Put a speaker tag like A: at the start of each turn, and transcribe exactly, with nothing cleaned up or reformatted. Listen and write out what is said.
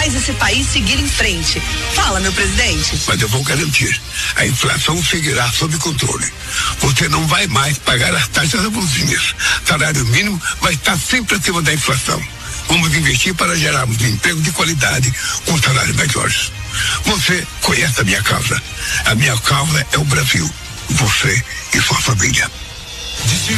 A: faz esse país seguir em frente. Fala, meu presidente.
B: Mas eu vou garantir, a inflação seguirá sob controle. Você não vai mais pagar as taxas abusinas. Salário mínimo vai estar sempre acima da inflação. Vamos investir para gerarmos emprego de qualidade com salários melhores. Você conhece a minha causa. A minha causa é o Brasil. Você e sua família.